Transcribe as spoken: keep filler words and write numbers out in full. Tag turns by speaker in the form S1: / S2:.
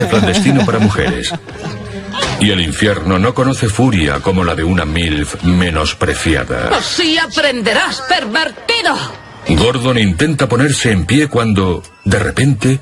S1: clandestino para mujeres. Y el infierno no conoce furia como la de una milf menospreciada.
S2: Así aprenderás, pervertido.
S1: Gordon intenta ponerse en pie cuando, de repente,